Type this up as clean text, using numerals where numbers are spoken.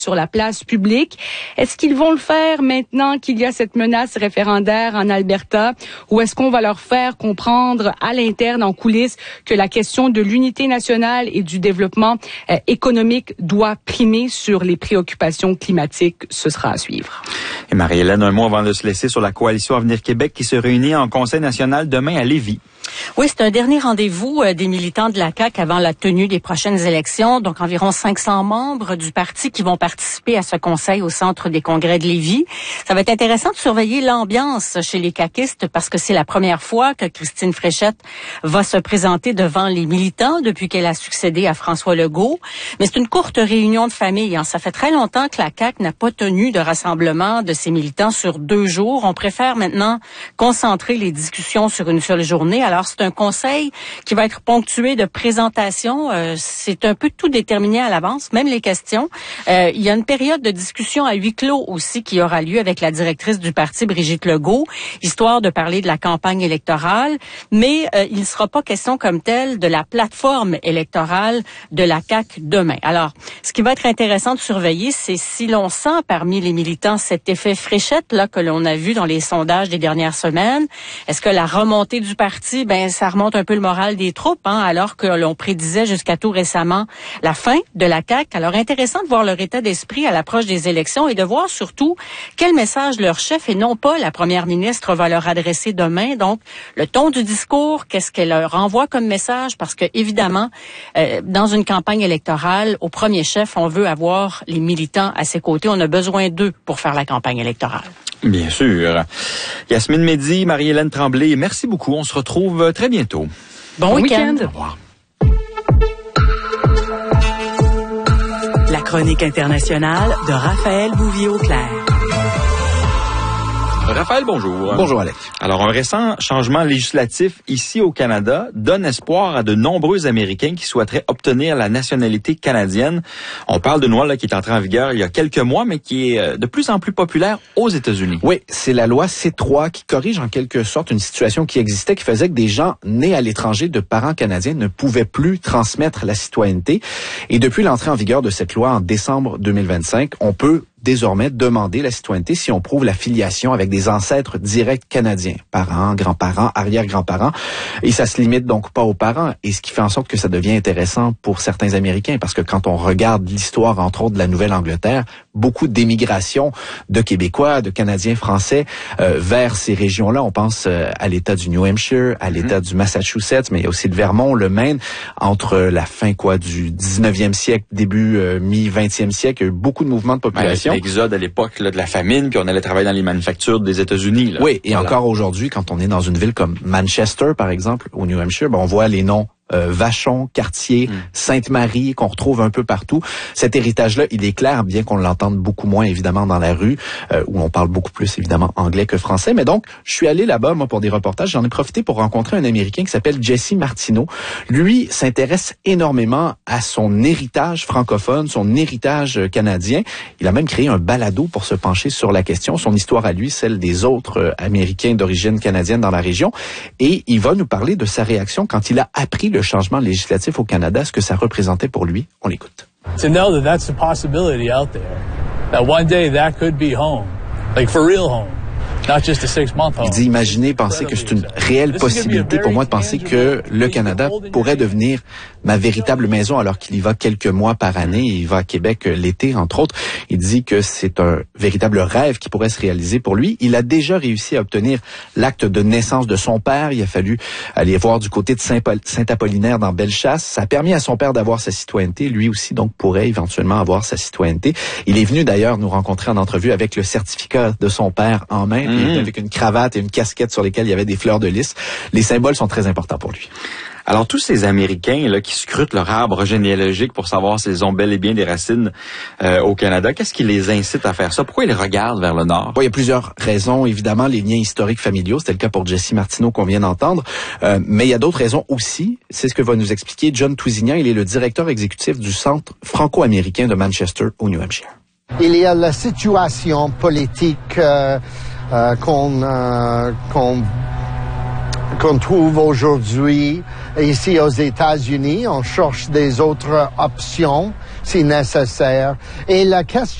sur la place publique. Est-ce qu'ils vont le faire maintenant qu'il y a cette menace référendaire en Alberta, ou est-ce qu'on va leur faire comprendre à l'interne, en coulisses, que la question de l'unité nationale et du développement économique doit primer sur les préoccupations climatiques? Ce sera à suivre. Et Marie-Hélène, un mot avant de se laisser sur la coalition Avenir Québec qui se réunit en Conseil national demain à Lévis. Oui, c'est un dernier rendez-vous des militants de la CAQ avant la tenue des prochaines élections. Donc, environ 500 membres du parti qui vont participer à ce conseil au Centre des congrès de Lévis. Ça va être intéressant de surveiller l'ambiance chez les caquistes parce que c'est la première fois que Christine Fréchette va se présenter devant les militants depuis qu'elle a succédé à François Legault. Mais c'est une courte réunion de famille. Ça fait très longtemps que la CAQ n'a pas tenu de rassemblement de ses militants sur 2 jours. On préfère maintenant concentrer les discussions sur une seule journée. Alors, c'est un conseil qui va être ponctué de présentations. C'est un peu tout déterminé à l'avance, même les questions. Il y a une période de discussion à huis clos aussi qui aura lieu avec la directrice du parti, Brigitte Legault, histoire de parler de la campagne électorale. Mais il ne sera pas question comme tel de la plateforme électorale de la CAQ demain. Alors, ce qui va être intéressant de surveiller, c'est si l'on sent parmi les militants cet effet Fréchette là que l'on a vu dans les sondages des dernières semaines. Est-ce que la remontée du parti, ça remonte un peu le moral des troupes, alors que l'on prédisait jusqu'à tout récemment la fin de la CAQ. Alors, intéressant de voir leur état d'esprit à l'approche des élections et de voir surtout quel message leur chef et non pas la première ministre va leur adresser demain. Donc, le ton du discours, qu'est-ce qu'elle leur envoie comme message? Parce que, évidemment, dans une campagne électorale, au premier chef, on veut avoir les militants à ses côtés. On a besoin d'eux pour faire la campagne électorale. Bien sûr. Yasmine Mehdi, Marie-Hélène Tremblay, merci beaucoup. On se retrouve très bientôt. Bon week-end. Au revoir. La chronique internationale de Raphaël Bouvier-Auclair. Raphaël, bonjour. Bonjour, Alex. Alors, un récent changement législatif ici au Canada donne espoir à de nombreux Américains qui souhaiteraient obtenir la nationalité canadienne. On parle d'une loi là, qui est entrée en vigueur il y a quelques mois, mais qui est de plus en plus populaire aux États-Unis. Oui, c'est la loi C3 qui corrige en quelque sorte une situation qui existait, qui faisait que des gens nés à l'étranger de parents canadiens ne pouvaient plus transmettre la citoyenneté. Et depuis l'entrée en vigueur de cette loi en décembre 2025, on peut désormais demander la citoyenneté si on prouve la filiation avec des ancêtres directs canadiens, parents, grands-parents, arrière-grands-parents, et ça se limite donc pas aux parents, et ce qui fait en sorte que ça devient intéressant pour certains Américains, parce que quand on regarde l'histoire, entre autres, de la Nouvelle-Angleterre, beaucoup d'émigration de Québécois, de Canadiens français vers ces régions-là. On pense à l'État du New Hampshire, à l'État du Massachusetts, mais il y a aussi le Vermont, le Maine, entre la fin du 19e siècle, début mi-20e siècle, il y a eu beaucoup de mouvements de population. L'exode à l'époque là, de la famine, puis on allait travailler dans les manufactures des États-Unis. Là. Oui, et encore aujourd'hui, quand on est dans une ville comme Manchester, par exemple, au New Hampshire, on voit les noms Vachon, Cartier, Sainte-Marie, qu'on retrouve un peu partout. Cet héritage-là, il est clair, bien qu'on l'entende beaucoup moins, évidemment, dans la rue, où on parle beaucoup plus, évidemment, anglais que français. Mais donc, je suis allé là-bas, moi, pour des reportages. J'en ai profité pour rencontrer un Américain qui s'appelle Jesse Martineau. Lui s'intéresse énormément à son héritage francophone, son héritage canadien. Il a même créé un balado pour se pencher sur la question, son histoire à lui, celle des autres Américains d'origine canadienne dans la région. Et il va nous parler de sa réaction quand il a appris le changement législatif au Canada, ce que ça représentait pour lui. On l'écoute. To know that that's a possibility out there, that one day that could be home, like for real home. Not just a 6-month home. Il dit, imaginez, penser que c'est une réelle possibilité pour moi de penser que le Canada pourrait devenir ma véritable maison alors qu'il y va quelques mois par année. Il va à Québec l'été, entre autres. Il dit que c'est un véritable rêve qui pourrait se réaliser pour lui. Il a déjà réussi à obtenir l'acte de naissance de son père. Il a fallu aller voir du côté de Saint-Apollinaire dans Bellechasse. Ça a permis à son père d'avoir sa citoyenneté. Lui aussi, donc, pourrait éventuellement avoir sa citoyenneté. Il est venu d'ailleurs nous rencontrer en entrevue avec le certificat de son père en main. Avec une cravate et une casquette sur lesquelles il y avait des fleurs de lys. Les symboles sont très importants pour lui. Alors, tous ces Américains là qui scrutent leur arbre généalogique pour savoir s'ils ont bel et bien des racines au Canada, qu'est-ce qui les incite à faire ça? Pourquoi ils regardent vers le nord? Bon, il y a plusieurs raisons. Évidemment, les liens historiques familiaux. C'était le cas pour Jesse Martineau qu'on vient d'entendre. Mais il y a d'autres raisons aussi. C'est ce que va nous expliquer John Tousignan. Il est le directeur exécutif du Centre franco-américain de Manchester au New Hampshire. Il y a la situation politique qu'on trouve aujourd'hui ici aux États-Unis. On cherche des autres options si nécessaire. Et la question